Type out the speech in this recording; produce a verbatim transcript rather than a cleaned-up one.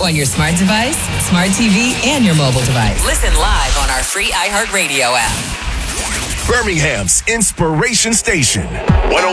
on your smart device, smart T V, and your mobile device. Listen live on our free iHeartRadio app. Birmingham's Inspiration Station.